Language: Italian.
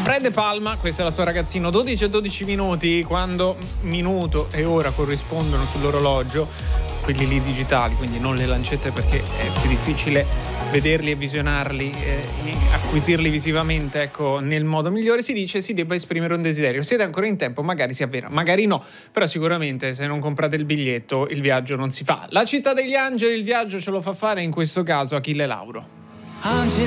Fred De Palma, questo è la sua ragazzino, 12 e 12 minuti, quando minuto e ora corrispondono sull'orologio, quelli lì digitali, quindi non le lancette perché è più difficile vederli e visionarli, acquisirli visivamente, ecco, nel modo migliore, si dice si debba esprimere un desiderio. Siete ancora in tempo, magari si avvera, magari no, però sicuramente se non comprate il biglietto il viaggio non si fa. La città degli angeli, il viaggio ce lo fa fare in questo caso Achille Lauro.